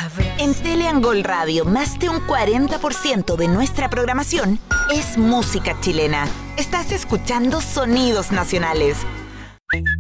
En Teleangol Radio, más de un 40% de nuestra programación es música chilena. Estás escuchando Sonidos Nacionales.